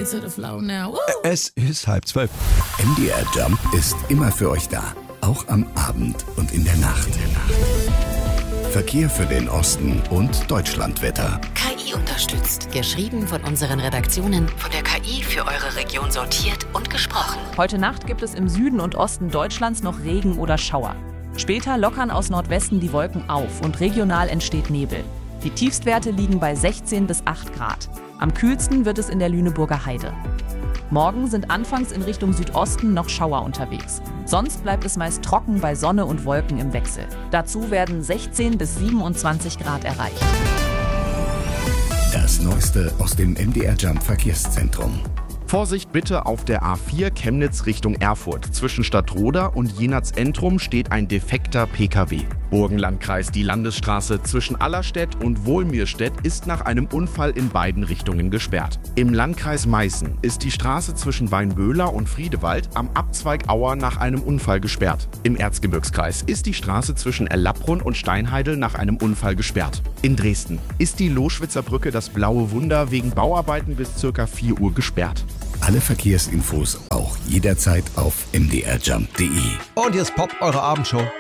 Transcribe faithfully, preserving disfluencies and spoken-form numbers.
to the flow now. Woo! Es ist halb zwölf. M D R Jump ist immer für euch da. Auch am Abend und in der Nacht. Verkehr für den Osten und Deutschlandwetter. K I unterstützt. Geschrieben von unseren Redaktionen, von der K I für eure Region sortiert und gesprochen. Heute Nacht gibt es im Süden und Osten Deutschlands noch Regen oder Schauer. Später lockern aus Nordwesten die Wolken auf und regional entsteht Nebel. Die Tiefstwerte liegen bei sechzehn bis acht Grad. Am kühlsten wird es in der Lüneburger Heide. Morgen sind anfangs in Richtung Südosten noch Schauer unterwegs. Sonst bleibt es meist trocken bei Sonne und Wolken im Wechsel. Dazu werden sechzehn bis siebenundzwanzig Grad erreicht. Das Neueste aus dem M D R Jump Verkehrszentrum. Vorsicht bitte auf der A vier Chemnitz Richtung Erfurt. Zwischen Stadtroda und Jenatz-Entrum steht ein defekter P K W. Burgenlandkreis, die Landesstraße zwischen Allerstedt und Wohlmirstedt ist nach einem Unfall in beiden Richtungen gesperrt. Im Landkreis Meißen ist die Straße zwischen Weinböhler und Friedewald am Abzweig Auer nach einem Unfall gesperrt. Im Erzgebirgskreis ist die Straße zwischen Erlabrunn und Steinheidel nach einem Unfall gesperrt. In Dresden ist die Loschwitzer Brücke das Blaue Wunder wegen Bauarbeiten bis ca. vier Uhr gesperrt. Alle Verkehrsinfos auch jederzeit auf m d r jump punkt d e. Und jetzt poppt eure Abendshow